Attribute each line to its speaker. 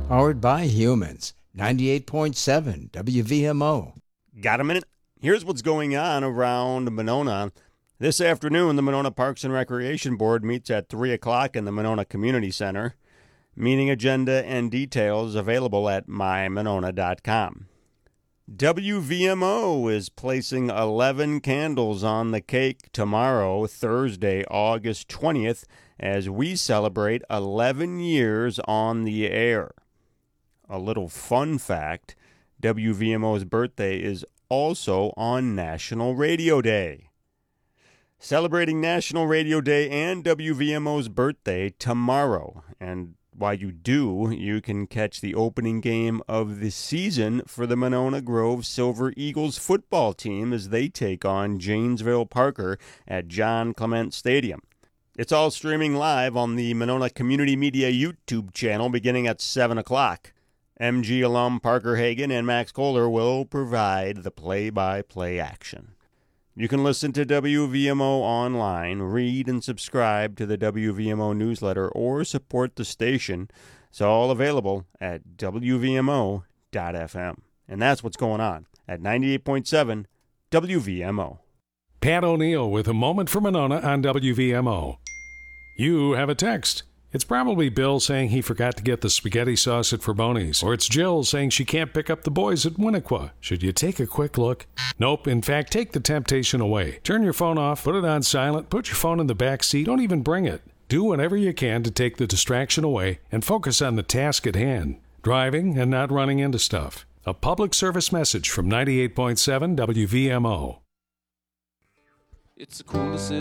Speaker 1: Powered by humans. 98.7 WVMO.
Speaker 2: Got a minute? Here's what's going on around Monona. This afternoon, the Monona Parks and Recreation Board meets at 3 o'clock in the Monona Community Center. Meeting agenda and details available at mymonona.com. WVMO is placing 11 candles on the cake tomorrow, Thursday, August 20th, as we celebrate 11 years on the air. A little fun fact, WVMO's birthday is also on National Radio Day. Celebrating National Radio Day and WVMO's birthday tomorrow. And while you do, you can catch the opening game of the season for the Monona Grove Silver Eagles football team as they take on Janesville Parker at John Clement Stadium. It's all streaming live on the Monona Community Media YouTube channel beginning at 7 o'clock. MG alum Parker Hagan and Max Kohler will provide the play-by-play action. You can listen to WVMO online, read and subscribe to the WVMO newsletter, or support the station. It's all available at WVMO.FM. And that's what's going on at 98.7 WVMO.
Speaker 3: Pat O'Neill with A Moment for Monona on WVMO. You have a text. It's probably Bill saying he forgot to get the spaghetti sauce at Fraboni's, or it's Jill saying she can't pick up the boys at Winnequa. Should you take a quick look? Nope. In fact, take the temptation away. Turn your phone off, put it on silent, put your phone in the back seat, don't even bring it. Do whatever you can to take the distraction away and focus on the task at hand. Driving and not running into stuff. A public service message from 98.7 WVMO.
Speaker 4: It's the coolest